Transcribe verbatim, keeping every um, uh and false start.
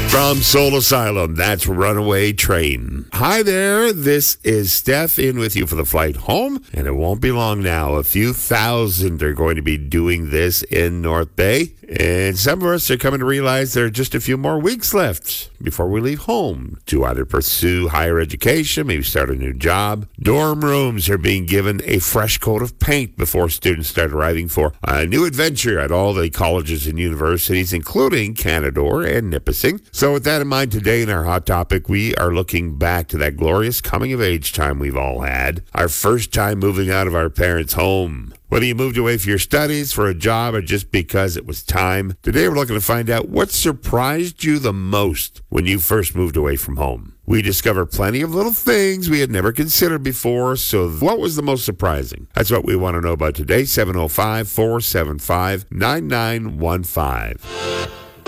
From Soul Asylum, that's Runaway Train. Hi there, this is Steph in with you for the flight home, and it won't be long now. A few thousand are going to be doing this in North Bay, and some of us are coming to realize there are just a few more weeks left before we leave home to either pursue higher education, maybe start a new job. Dorm rooms are being given a fresh coat of paint before students start arriving for a new adventure at all the colleges and universities, including Canadore and Nipissing. So with that in mind, today in our Hot Topic, we are looking back to that glorious coming-of-age time we've all had, our first time moving out of our parents' home. Whether you moved away for your studies, for a job, or just because it was time, today we're looking to find out what surprised you the most when you first moved away from home. We discover plenty of little things we had never considered before, so what was the most surprising? That's what we want to know about today. seven oh five, four seven five, nine nine one five.